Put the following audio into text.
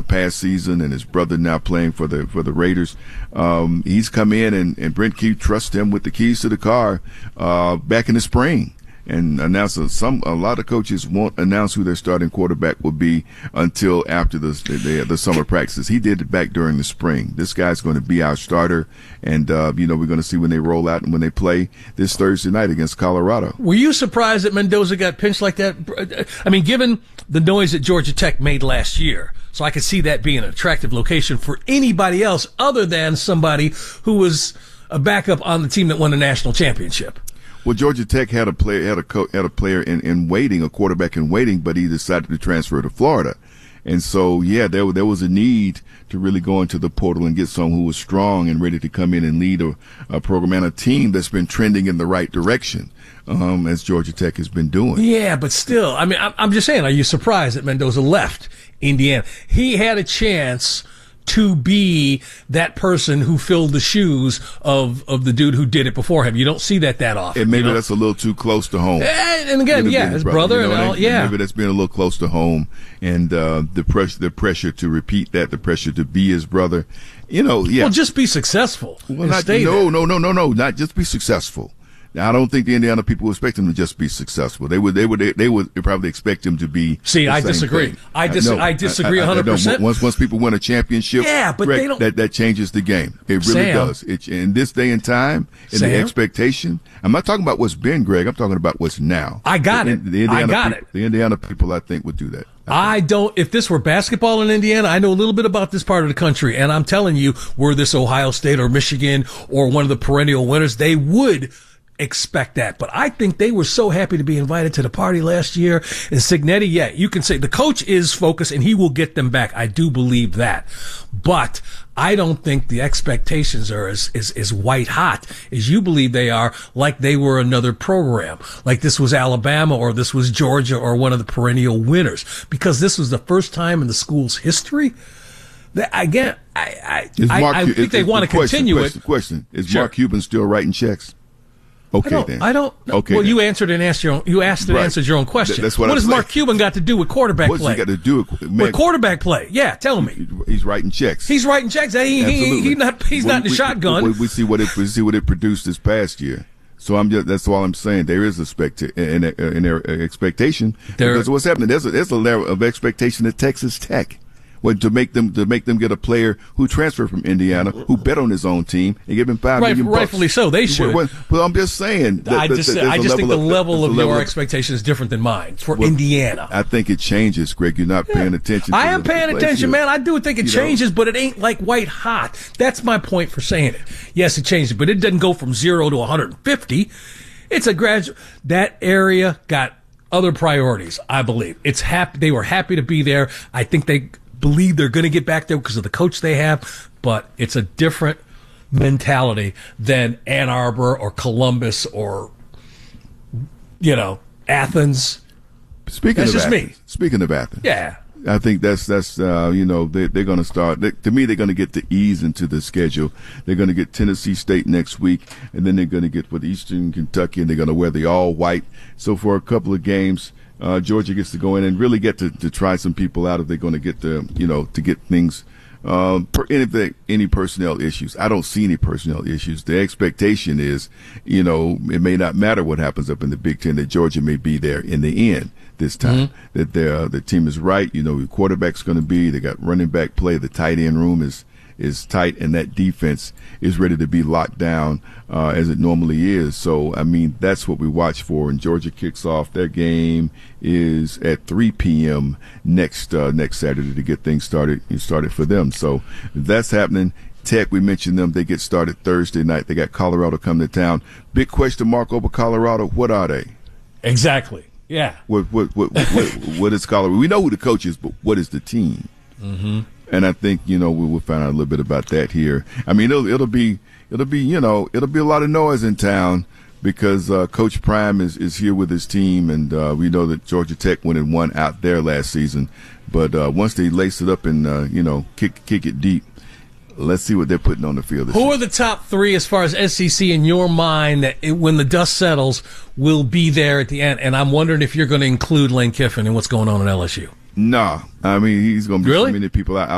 past season, and his brother now playing for the Raiders. He's come in, and Brent Key trusts him with the keys to the car back in the spring. And a lot of coaches won't announce who their starting quarterback will be until after the summer practices. He did it back during the spring. This guy's going to be our starter, and we're going to see when they roll out and when they play this Thursday night against Colorado. Were you surprised that Mendoza got pinched like that? I mean, given the noise that Georgia Tech made last year, so I could see that being an attractive location for anybody else other than somebody who was a backup on the team that won the national championship. Well, Georgia Tech had a player in waiting, a quarterback in waiting, but he decided to transfer to Florida. And so, there was a need to really go into the portal and get someone who was strong and ready to come in and lead a program and a team that's been trending in the right direction, as Georgia Tech has been doing. Yeah, but still, I mean, I'm just saying, are you surprised that Mendoza left Indiana? He had a chance to be that person who filled the shoes of the dude who did it before him. You don't see that often. And maybe that's a little too close to home. And again, his brother and all, Maybe that's been a little close to home, and the pressure to repeat that, the pressure to be his brother. Well, just be successful. Well, not just be successful. Now, I don't think the Indiana people expect him to just be successful. They would probably expect him to be. See, I disagree. I disagree 100%. Once people win a championship, but Greg, they don't. That changes the game. It really does. In this day and time, the expectation. I'm not talking about what's been, Greg. I'm talking about what's now. I got it. The Indiana people, I think, would do that. I don't. If this were basketball in Indiana, I know a little bit about this part of the country, and I'm telling you, were this Ohio State or Michigan or one of the perennial winners, they would expect that. But I think they were so happy to be invited to the party last year. And Cignetti, you can say the coach is focused and he will get them back. I do believe that. But I don't think the expectations are as white hot as you believe they are, like they were another program, like this was Alabama or this was Georgia or one of the perennial winners, because this was the first time in the school's history. Again, I think they want to continue it. Question: Is Mark Cuban still writing checks? Okay, I don't know. Okay, well, you answered and asked answered your own question. That's what does Mark Cuban got to do with quarterback play? What's he got to do with quarterback play? Yeah, tell me. He's writing checks. He's writing checks. He's not in the shotgun. We see what it produced this past year. So that's all I'm saying. There is an expectation because what's happening. There's a level of expectation at Texas Tech. To make them get a player who transferred from Indiana, who bet on his own team, and give him $5 million. Rightfully so, they should. Well, I'm just saying. I just think the level of your expectation is different than mine for Indiana. I think it changes, Greg. You're not paying attention. I am paying attention, man. I do think it changes, but it ain't like white hot. That's my point for saying it. Yes, it changes, but it doesn't go from 0 to 150. It's a gradual. That area got other priorities, I believe. They were happy to be there. I think they believe they're going to get back there because of the coach they have, but it's a different mentality than Ann Arbor or Columbus or, Athens. Speaking of Athens. Yeah. I think that's they're going to start. To me, they're going to get the ease into the schedule. They're going to get Tennessee State next week, and then they're going to get with Eastern Kentucky, and they're going to wear the all white. So for a couple of games, Georgia gets to go in and really get to try some people out if they're going to get to get things. Any personnel issues. I don't see any personnel issues. The expectation is, it may not matter what happens up in the Big Ten, that Georgia may be there in the end this time. Mm-hmm. That the team is right. The quarterback's going to be. They got running back play. The tight end room is tight, and that defense is ready to be locked down as it normally is. So, that's what we watch for. And Georgia kicks off. Their game is at 3 p.m. next Saturday to get things started for them. So that's happening. Tech, we mentioned them. They get started Thursday night. They got Colorado coming to town. Big question mark over Colorado. What are they? Exactly. Yeah. What is Colorado? We know who the coach is, but what is the team? Mm-hmm. And I think, we'll find out a little bit about that here. It'll be a lot of noise in town because Coach Prime is here with his team, and we know that Georgia Tech went and won out there last season. But once they lace it up and kick it deep, let's see what they're putting on the field. Who are the top three as far as SEC in your mind that when the dust settles will be there at the end? And I'm wondering if you're going to include Lane Kiffin and what's going on at LSU. No, he's going to be so many people.